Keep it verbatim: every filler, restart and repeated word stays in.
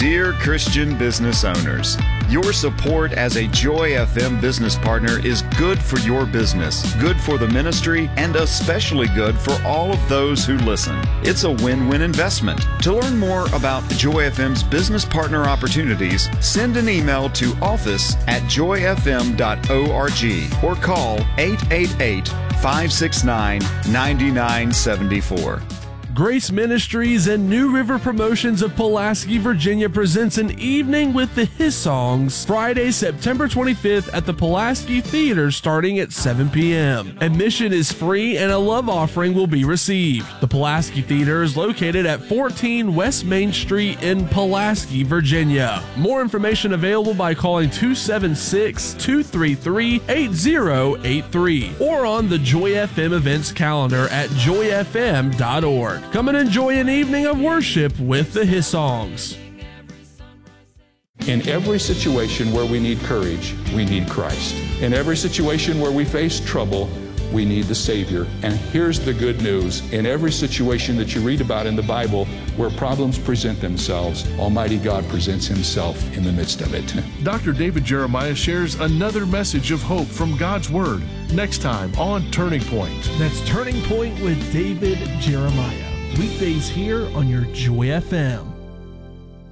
Dear Christian business owners, your support as a Joy F M business partner is good for your business, good for the ministry, and especially good for all of those who listen. It's a win-win investment. To learn more about Joy F M's business partner opportunities, send an email to office at joy f m dot org or call eight eight eight, five six nine, nine nine seven four. Grace Ministries and New River Promotions of Pulaski, Virginia presents an evening with the His Songs Friday, September twenty-fifth at the Pulaski Theater starting at seven p.m. Admission is free and a love offering will be received. The Pulaski Theater is located at fourteen West Main Street in Pulaski, Virginia. More information available by calling two seven six, two three three, eight zero eight three or on the Joy F M events calendar at joy f m dot org. Come and enjoy an evening of worship with the His Songs. In every situation where we need courage, we need Christ. In every situation where we face trouble, we need the Savior. And here's the good news. In every situation that you read about in the Bible where problems present themselves, Almighty God presents Himself in the midst of it. Doctor David Jeremiah shares another message of hope from God's Word next time on Turning Point. That's Turning Point with David Jeremiah. Weekdays here on your Joy F M.